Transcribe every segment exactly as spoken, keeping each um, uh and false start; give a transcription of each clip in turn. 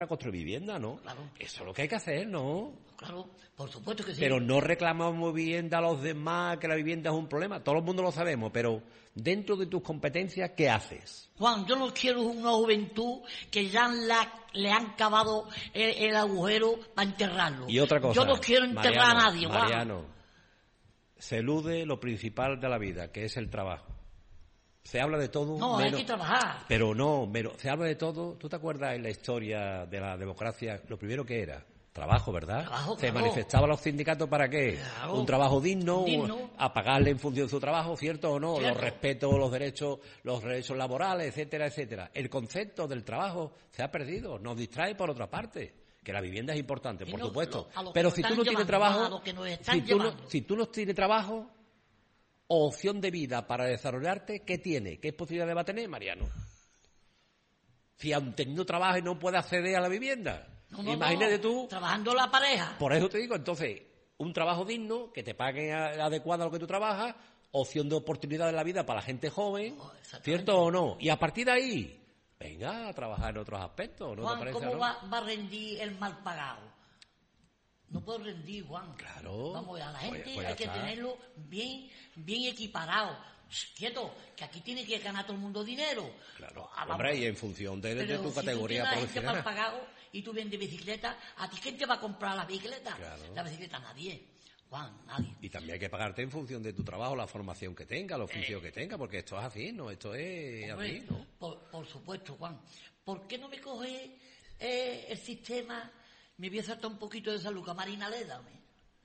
para construir vivienda, ¿no? Claro. Eso es lo que hay que hacer, ¿no? Claro, por supuesto que sí. Pero no reclamamos vivienda a los demás, que la vivienda es un problema. Todo el mundo lo sabemos, pero dentro de tus competencias, ¿qué haces? Juan, yo no quiero una juventud que ya la, le han cavado el, el agujero para enterrarlo. Y otra cosa, yo no quiero enterrar Mariano, a nadie, Juan. Mariano, se elude lo principal de la vida, que es el trabajo. Se habla de todo. No, menos, hay que trabajar. Pero no, pero se habla de todo. ¿Tú te acuerdas en la historia de la democracia lo primero que era? Trabajo, ¿verdad? Trabajo, Se claro. manifestaban los sindicatos para qué? Claro. Un trabajo digno, Digno. a pagarle en función de su trabajo, ¿cierto o no? Cierto. Los respetos, los derechos, los derechos laborales, etcétera, etcétera. El concepto del trabajo se ha perdido, nos distrae por otra parte. Que la vivienda es importante, Y por no, supuesto. lo- a lo que Pero nos si tú están no tienes llevando, trabajo, a lo que nos están si tú no, llevando. si tú no tienes trabajo o opción de vida para desarrollarte, ¿qué tiene? ¿Qué posibilidades va a tener, Mariano? Si aun teniendo trabajo y no puede acceder a la vivienda. No, no, Imagínate no. tú. Trabajando la pareja. Por eso te digo, entonces, un trabajo digno, que te paguen a- adecuado a lo que tú trabajas, opción de oportunidad en la vida para la gente joven, Oh, exactamente. ¿cierto o no? Y a partir de ahí, venga a trabajar en otros aspectos, ¿no te Juan, parece? ¿cómo no? va, va a rendir el mal pagado? No puedo rendir, Juan. Claro. Vamos, a la Pues- gente pues ya hay que está. tenerlo bien, bien equiparado. Shh, quieto, que aquí tiene que ganar todo el mundo dinero. Claro, Ah, vamos. hombre, y en función de, de Pero tu si categoría tú tienes a gente mal profesional. pagado y tú vendes bicicleta, ¿a ti quién te va a comprar la bicicleta? Claro. La bicicleta nadie. Juan, nadie. Y también hay que pagarte en función de tu trabajo, la formación que tenga, el oficio que tenga, porque esto es así, ¿no? Esto es Hombre, así, ¿no? por, por supuesto, Juan. ¿Por qué no me coge eh, el sistema? Me voy a saltar un poquito de esa Luca Marina Leda, hombre.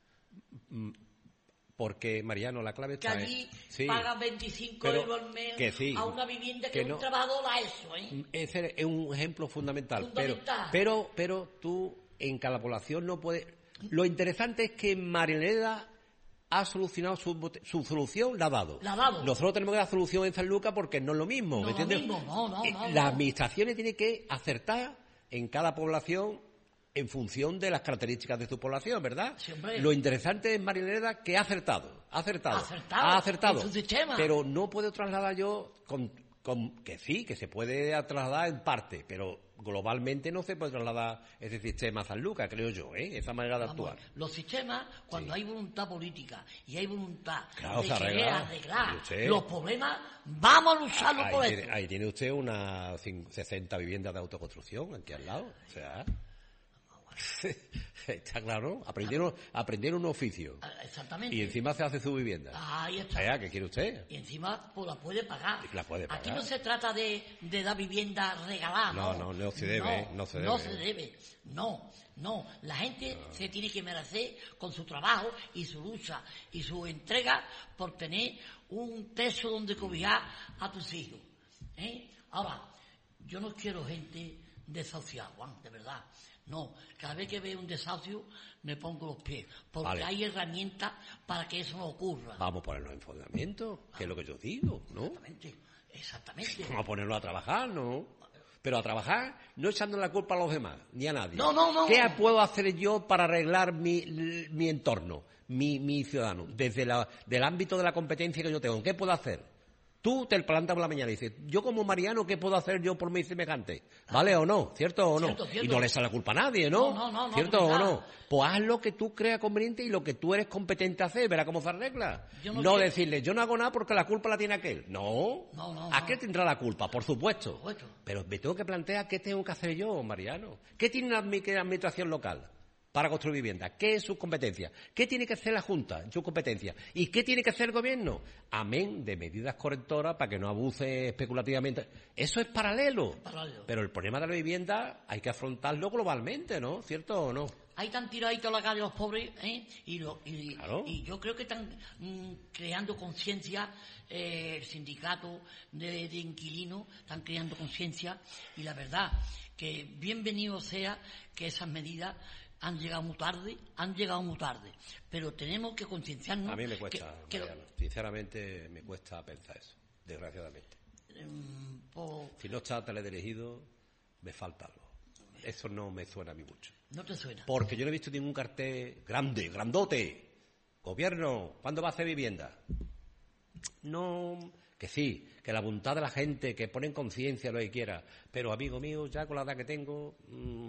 Porque, Mariano, la clave Que está allí en... Sí, pagan veinticinco pero euros al mes que sí, a una vivienda que que, no. un trabajador da eso, ¿eh? ese es un ejemplo fundamental. Fundamental. Pero, pero, pero tú, en cada población no puedes... Lo interesante es que Marineda ha solucionado su, su solución, la ha dado. La ha dado. Nosotros tenemos que dar solución en San Lucas porque no es lo mismo, No ¿me es lo entiendes? mismo, no, no, Eh, no, Las no. administraciones tienen que acertar en cada población en función de las características de su población, ¿verdad? Sí, hombre. Lo interesante es Marineda que ha acertado, ha acertado, Acertado, ha acertado, en su sistema. pero no puedo trasladar yo con, con que sí, que se puede trasladar en parte, pero globalmente no se puede trasladar ese sistema a San Lucas, creo yo, ¿eh? Esa manera de Vamos, actuar. los sistemas, cuando Sí. hay voluntad política y hay voluntad Claro, de se querer arregla. arreglar Yo sé. los problemas, vamos a lucharlo Ahí por tiene, eso. ahí tiene usted unas cin- sesenta viviendas de autoconstrucción aquí al lado, o sea... Está claro, aprendieron, aprendieron un oficio Ah, Exactamente. y encima se hace su vivienda. Ahí está. Vea, ¿qué quiere usted? Y encima pues, la puede pagar. La puede pagar. Aquí no se trata de, de dar vivienda regalada. No, No, no, no se debe, no se No debe. se debe. No, no. La gente se tiene que merecer con su trabajo y su lucha y su entrega por tener un techo donde cobijar a tus hijos. ¿Eh? Ahora, yo no quiero gente desahuciada, Juan, de verdad. No, cada vez que veo un desahucio me pongo los pies, porque Vale. hay herramientas para que eso no ocurra. Vamos a ponernos en fundamento, que es lo que yo digo, ¿no? Exactamente, exactamente. Vamos a ponernos a trabajar, ¿no? Pero a trabajar no echando la culpa a los demás, ni a nadie. No, no, no. ¿Qué puedo hacer yo para arreglar mi, mi entorno, mi, mi ciudadano? Desde la, del ámbito de la competencia que yo tengo, ¿qué puedo hacer? Tú te plantas por la mañana y dices, yo como Mariano, ¿qué puedo hacer yo por mi semejante? ¿Vale o no? ¿Cierto o no? Cierto, cierto. Y no le echa la culpa a nadie, ¿no? No, no, no, no, ¿Cierto no, o no. no? Pues haz lo que tú creas conveniente y lo que tú eres competente a hacer, verá cómo se arregla. Yo no no quiero- decirle, yo no hago nada porque la culpa la tiene aquel. No. No, no, ¿A no. qué tendrá la culpa? Por supuesto. Por supuesto. Pero me tengo que plantear qué tengo que hacer yo, Mariano. ¿Qué tiene una admi- que administración local para construir viviendas? ¿Qué es su competencia? ¿Qué tiene que hacer la Junta en su competencia? ¿Y qué tiene que hacer el Gobierno? Amén de medidas correctoras para que no abuse especulativamente. Eso es paralelo. Paralelo. Pero el problema de la vivienda hay que afrontarlo globalmente, ¿no? ¿Cierto o no? Ahí están tiraditos a la calle los pobres, ¿eh? Y, lo, y, Claro. y yo creo que están mm, creando conciencia, eh, el sindicato de, de inquilinos están creando conciencia y la verdad que bienvenido sea que esas medidas han llegado muy tarde, han llegado muy tarde, pero tenemos que concienciarnos. A mí me cuesta, que- que- Mariano. Sinceramente me cuesta pensar eso, desgraciadamente. mm, por- Si no está teledirigido, me falta algo. Eso no me suena a mí mucho. no te suena. Porque yo no he visto ningún cartel grande, grandote. Gobierno, ¿cuándo va a hacer vivienda? No, que sí, que la voluntad de la gente, que pone en conciencia lo que quiera. Pero, amigo mío, ya con la edad que tengo... Mmm,